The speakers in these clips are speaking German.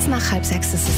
Kurz nach 5:30 ist es.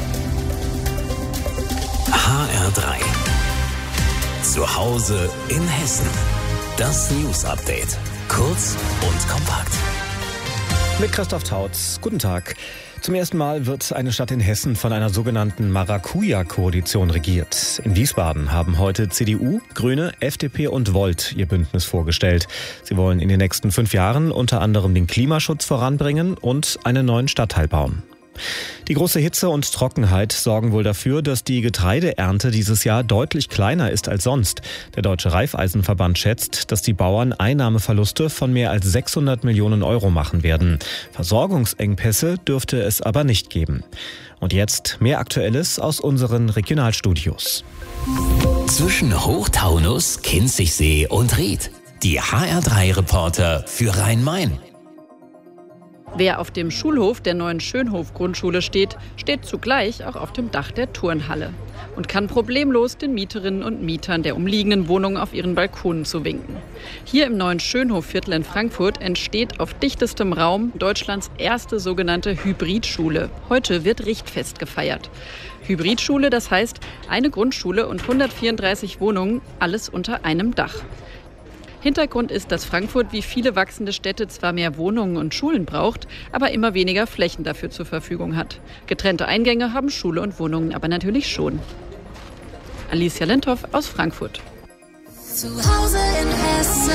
HR3. Zu Hause in Hessen. Das News-Update. Kurz und kompakt. Mit Christoph Tautz. Guten Tag. Zum ersten Mal wird eine Stadt in Hessen von einer sogenannten Maracuja-Koalition regiert. In Wiesbaden haben heute CDU, Grüne, FDP und Volt ihr Bündnis vorgestellt. Sie wollen in den nächsten 5 Jahren unter anderem den Klimaschutz voranbringen und einen neuen Stadtteil bauen. Die große Hitze und Trockenheit sorgen wohl dafür, dass die Getreideernte dieses Jahr deutlich kleiner ist als sonst. Der Deutsche Raiffeisenverband schätzt, dass die Bauern Einnahmeverluste von mehr als 600 Millionen Euro machen werden. Versorgungsengpässe dürfte es aber nicht geben. Und jetzt mehr Aktuelles aus unseren Regionalstudios. Zwischen Hochtaunus, Kinzigsee und Ried. Die HR3-Reporter für Rhein-Main. Wer auf dem Schulhof der neuen Schönhof-Grundschule steht, steht zugleich auch auf dem Dach der Turnhalle und kann problemlos den Mieterinnen und Mietern der umliegenden Wohnungen auf ihren Balkonen zuwinken. Hier im neuen Schönhofviertel in Frankfurt entsteht auf dichtestem Raum Deutschlands erste sogenannte Hybridschule. Heute wird Richtfest gefeiert. Hybridschule, das heißt eine Grundschule und 134 Wohnungen, alles unter einem Dach. Hintergrund ist, dass Frankfurt wie viele wachsende Städte zwar mehr Wohnungen und Schulen braucht, aber immer weniger Flächen dafür zur Verfügung hat. Getrennte Eingänge haben Schule und Wohnungen aber natürlich schon. Alicia Lenthoff aus Frankfurt. Zu Hause in Hessen.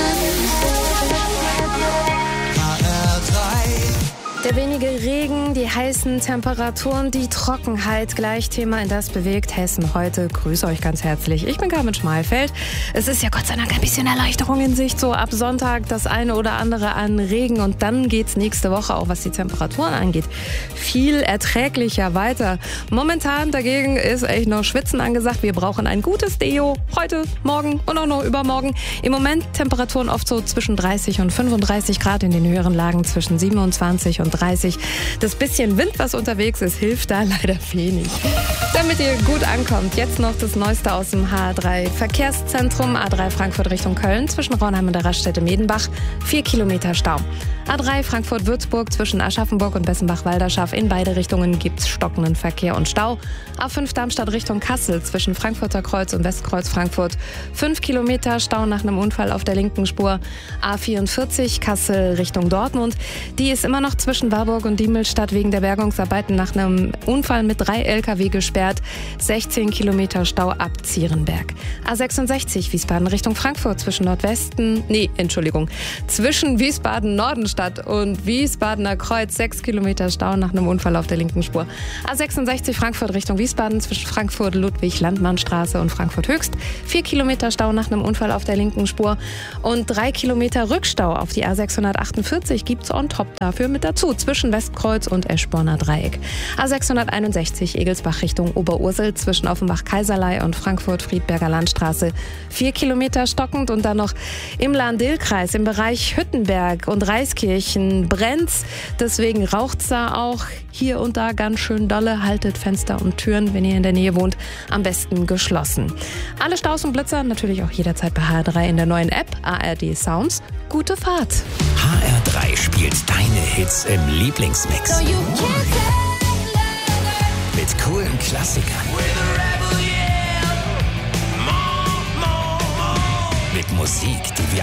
Der wenige Regen, die heißen Temperaturen, die Trockenheit, gleich Thema in das bewegt Hessen heute. Grüße euch ganz herzlich. Ich bin Carmen Schmalfeld. Es ist ja Gott sei Dank ein bisschen Erleichterung in Sicht. So ab Sonntag das eine oder andere an Regen und dann geht's nächste Woche, auch was die Temperaturen angeht, viel erträglicher weiter. Momentan dagegen ist echt noch Schwitzen angesagt. Wir brauchen ein gutes Deo heute, morgen und auch noch übermorgen. Im Moment Temperaturen oft so zwischen 30 und 35 Grad, in den höheren Lagen zwischen 27 und 30. Das bisschen Wind, was unterwegs ist, hilft da leider wenig. Damit ihr gut ankommt, jetzt noch das Neueste aus dem HR3 Verkehrszentrum. A3 Frankfurt Richtung Köln zwischen Raunheim und der Raststätte Medenbach. 4 Kilometer Stau. A3 Frankfurt-Würzburg zwischen Aschaffenburg und Bessenbach-Walderschaff. In beide Richtungen gibt's stockenden Verkehr und Stau. A5 Darmstadt Richtung Kassel zwischen Frankfurter Kreuz und Westkreuz Frankfurt. 5 Kilometer Stau nach einem Unfall auf der linken Spur. A44 Kassel Richtung Dortmund. Die ist immer noch zwischen Warburg und Diemelstadt wegen der Bergungsarbeiten nach einem Unfall mit 3 LKW gesperrt. 16 Kilometer Stau ab Zierenberg. A66 Wiesbaden Richtung Frankfurt zwischen zwischen Wiesbaden-Nordenstadt und Wiesbadener Kreuz. 6 Kilometer Stau nach einem Unfall auf der linken Spur. A66 Frankfurt Richtung Wiesbaden zwischen Frankfurt-Ludwig-Landmann-Straße und Frankfurt-Höchst. 4 Kilometer Stau nach einem Unfall auf der linken Spur. Und 3 Kilometer Rückstau auf die A648 gibt's on top dafür mit dazu. Zwischen Westkreuz und Eschborner Dreieck. A661 Egelsbach Richtung Oberursel zwischen Offenbach-Kaiserlei und Frankfurt-Friedberger Landstraße. 4 Kilometer stockend und dann noch im Lahn-Dill-Kreis im Bereich Hüttenberg und Reiskirchen brennt's. Deswegen raucht's da auch hier und da ganz schön dolle. Haltet Fenster und Türen, wenn ihr in der Nähe wohnt, am besten geschlossen. Alle Staus und Blitzer natürlich auch jederzeit bei HR3 in der neuen App ARD Sounds. Gute Fahrt. HR3 spielt deine Hits im Lieblingsmix. Mit coolen Klassikern. Mit Musik, die wir